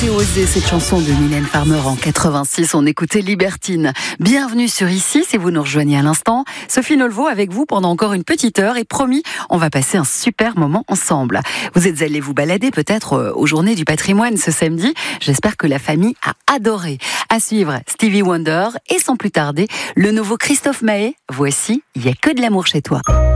été osée cette chanson de Mylène Farmer en 86. On écoutait Libertine. Bienvenue sur Ici, si vous nous rejoignez à l'instant. Sophie Nolvo avec vous pendant encore une petite heure et promis, on va passer un super moment ensemble. Vous êtes allés vous balader peut-être aux Journées du patrimoine ce samedi. J'espère que la famille a adoré. À suivre, Stevie Wonder et sans plus tarder, le nouveau Christophe Maé. Voici Il y a que de l'amour chez toi.